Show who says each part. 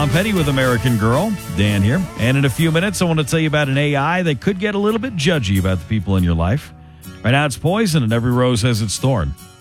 Speaker 1: Tom Petty with American Girl. Dan here. And in a few minutes, I want to tell you about an AI that could get a little bit judgy about the people in your life. Right now, it's Poison, and every rose has its thorn.